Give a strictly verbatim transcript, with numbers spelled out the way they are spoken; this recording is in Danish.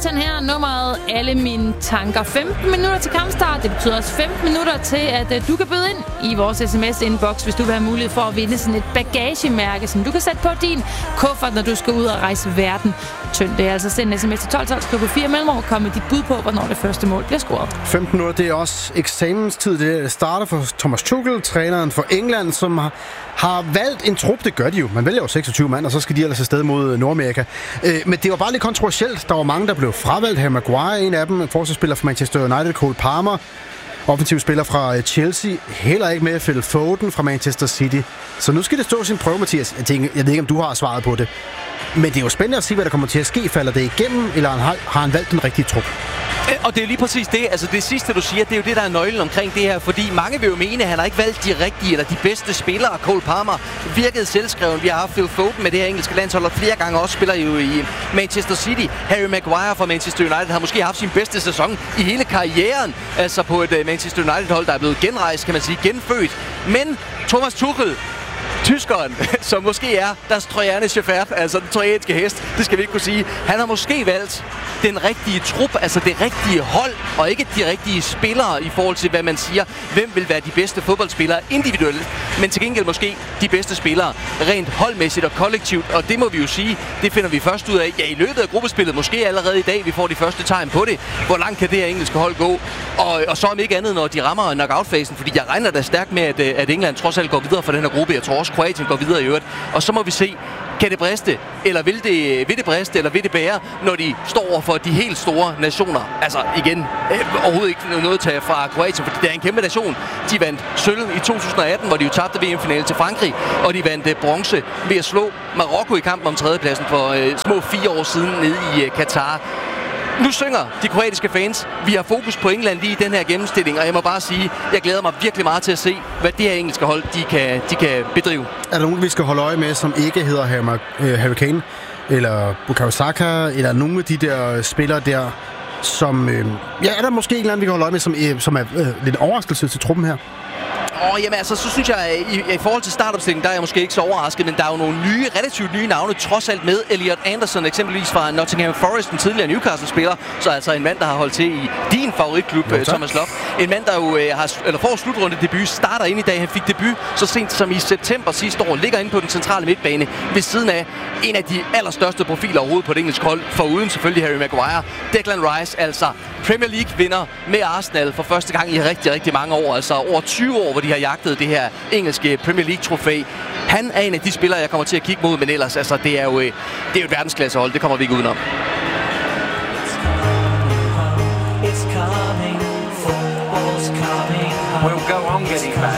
Sebastian her, nummeret Alle mine tanker. femten minutter til kampstart. Det betyder også femten minutter til, at uh, du kan byde ind i vores sms-inbox, hvis du vil have mulighed for at vinde sådan et bagagemærke, som du kan sætte på din kuffert, når du skal ud og rejse verden tynd. Det er altså send en sms til tolv tolv, skriv på fire mellemrum og kom med dit bud på, hvornår det første mål bliver scoret. femten minutter, det er også eksamenstid. Det starter for Thomas Tuchel, træneren for England, som har, har valgt en trup. Det gør de jo. Man vælger jo seksogtyve mand, og så skal de ellers afsted mod Nordamerika. Øh, men det var bare lidt kontroversielt. Der var mange, der blev fravalgt. Harry Maguire, en af dem, forsvarsspiller fra Manchester United, Cole Palmer, offensiv spiller fra Chelsea, heller ikke med Phil Foden fra Manchester City. Så nu skal det stå sin prøve, Mathias. Jeg, tænker, jeg ved ikke, om du har svaret på det. Men det er jo spændende at se, hvad der kommer til at ske. Falder det igennem, eller har, har han valgt den rigtige trup? Og det er lige præcis det. Altså det sidste, du siger, det er jo det, der er nøglen omkring det her. Fordi mange vil jo mene, at han har ikke valgt de rigtige eller de bedste spillere. Cole Palmer virkede selvskreven. Vi har haft Phil Foden med det her engelske landshold, og flere gange også spiller jo i Manchester City. Harry Maguire fra Manchester United har måske haft sin bedste sæson i hele karrieren. Altså på et Manchester United-hold, der er blevet genrejst, kan man sige, genfødt. Men Thomas Tuchel, tyskeren, som måske er deres trojane chauffør, altså den trojanske hest, det skal vi ikke kunne sige. Han har måske valgt den rigtige trup, altså det rigtige hold, og ikke de rigtige spillere i forhold til, hvad man siger, hvem vil være de bedste fodboldspillere individuelt, men til gengæld måske de bedste spillere rent holdmæssigt og kollektivt, og det må vi jo sige, det finder vi først ud af, ja, i løbet af gruppespillet, måske allerede i dag, vi får de første tegn på det. Hvor langt kan det her engelske hold gå? Og, og så om ikke andet, når de rammer knockout-fasen, fordi jeg regner da stærkt med, at, at England trods alt går videre fra den her gruppe. Jeg tror også, Kroatien går videre i øvrigt. Og så må vi se, kan det briste, eller vil det, vil det briste, eller vil det bære, når de står over for de helt store nationer. Altså igen, øh, overhovedet ikke noget at tage fra Kroatien, fordi det er en kæmpe nation. De vandt sølv i to tusind og atten, hvor de jo tabte V M-finalen til Frankrig, og de vandt øh, bronze ved at slå Marokko i kampen om tredjepladsen for øh, små fire år siden nede i øh, Katar. Nu synger de kroatiske fans. Vi har fokus på England lige i den her gennemstilling, og jeg må bare sige, jeg glæder mig virkelig meget til at se, hvad det her engelske hold, de kan, de kan bedrive. Er der nogen, vi skal holde øje med, som ikke hedder Harry Kane, eller Bukayo Saka, eller nogle af de der spillere der, som... Øh, ja, er der måske en eller anden, vi kan holde øje med, som, øh, som er øh, lidt overraskelse til truppen her? Åh, oh, jamen altså, så synes jeg, i, i forhold til startopstillingen, der er jeg måske ikke så overrasket, men der er jo nogle nye, relativt nye navne, trods alt med. Elliot Anderson, eksempelvis fra Nottingham Forest, en tidligere Newcastle-spiller, så altså en mand, der har holdt til i din favoritklub, no, Thomas Loft. En mand, der jo øh, har, eller får slutrunde debut, starter ind i dag. Han fik debut så sent som i september sidste år, ligger inde på den centrale midtbane, ved siden af en af de allerstørste profiler overhovedet på det engelske hold, foruden selvfølgelig Harry Maguire. Declan Rice, altså Premier League-vinder med Arsenal for første gang i rigtig, rigtig mange år, altså over tyve år, hvor de har jagtet det her engelske Premier League-trofæ. Han er en af de spillere, jeg kommer til at kigge mod, men ellers, altså, det er jo, det er jo et verdensklassehold, det kommer vi ikke udenom. We'll go on getting back.